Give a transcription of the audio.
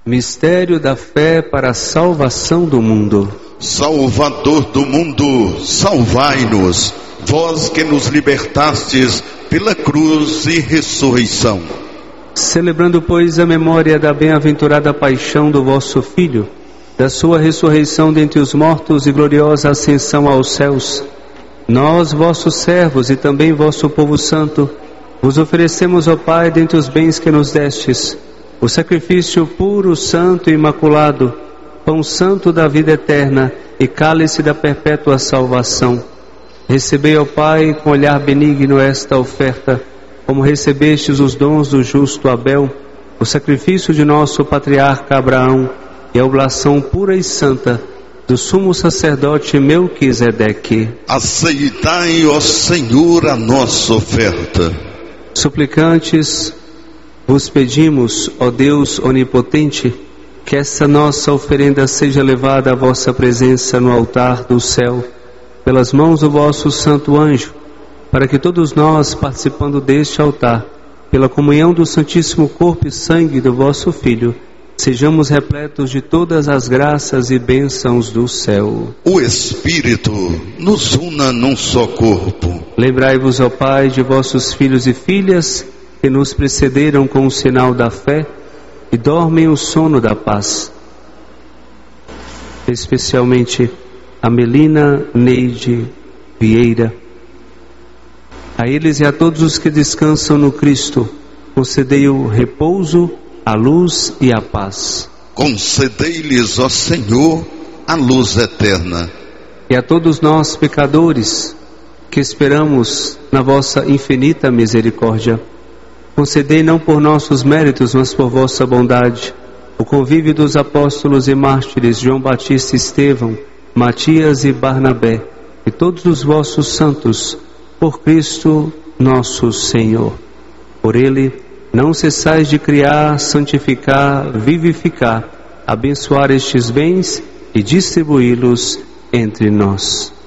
Mistério da fé para a salvação do mundo. Salvador do mundo, salvai-nos, vós que nos libertastes pela cruz e ressurreição. Celebrando, pois, a memória da bem-aventurada paixão do vosso Filho, da sua ressurreição dentre os mortos e gloriosa ascensão aos céus, nós, vossos servos e também vosso povo santo, vos oferecemos, ó Pai, dentre os bens que nos destes, o sacrifício puro, santo e imaculado, pão santo da vida eterna e cálice da perpétua salvação. Recebei, ó Pai, com olhar benigno esta oferta, como recebestes os dons do justo Abel, o sacrifício de nosso patriarca Abraão e a oblação pura e santa do sumo sacerdote Melquisedeque. Aceitai, ó Senhor, a nossa oferta. Suplicantes, vos pedimos, ó Deus onipotente, que essa nossa oferenda seja levada à vossa presença no altar do céu, pelas mãos do vosso santo anjo, para que todos nós, participando deste altar, pela comunhão do Santíssimo Corpo e Sangue do vosso Filho, sejamos repletos de todas as graças e bênçãos do céu. O Espírito nos una num só corpo. Lembrai-vos, ó Pai, de vossos filhos e filhas, que nos precederam com o sinal da fé e dormem o sono da paz. Especialmente a Melina, Neide, Vieira. A eles e a todos os que descansam no Cristo, concedei o repouso, a luz e a paz. Concedei-lhes, ó Senhor, a luz eterna. E a todos nós, pecadores, que esperamos na vossa infinita misericórdia, concedei não por nossos méritos, mas por vossa bondade, o convívio dos apóstolos e mártires João Batista e Estevão, Matias e Barnabé, e todos os vossos santos, por Cristo nosso Senhor. Por Ele, não cessais de criar, santificar, vivificar, abençoar estes bens e distribuí-los entre nós.